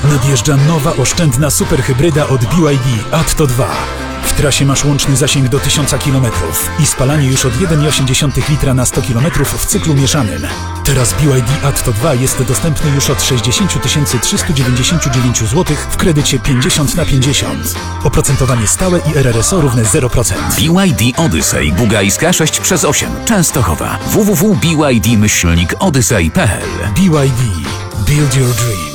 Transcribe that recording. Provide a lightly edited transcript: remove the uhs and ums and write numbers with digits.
Nadjeżdża nowa, oszczędna superhybryda od BYD Atto 2. W trasie masz łączny zasięg do 1000 km i spalanie już od 1,8 litra na 100 km w cyklu mieszanym. Teraz BYD Atto 2 jest dostępny już od 60 399 zł w kredycie 50/50. Oprocentowanie stałe i RRSO równe 0%. BYD Odyssey Bugajska 6/8 Częstochowa. www.byd-odyssey.pl BYD. Build your dream.